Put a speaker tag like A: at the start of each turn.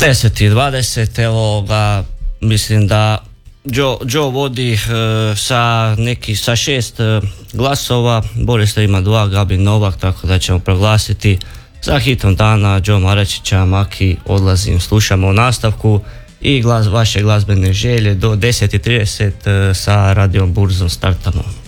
A: 10:20, evo ga, mislim da Joe vodi sa 6 glasova, Boris ima 2, Gabi Novak, tako da ćemo proglasiti za hitom dana Joe Maračića, Maki, odlazim, slušamo u nastavku i vaše glazbene želje do 10:30 sa Radio Burzom startamo.